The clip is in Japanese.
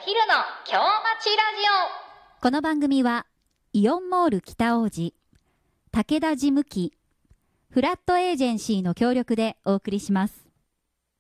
昼の京町ラジオ。 この番組はイオンモール北王子、武田事務機、フラットエージェンシーの協力でお送りします。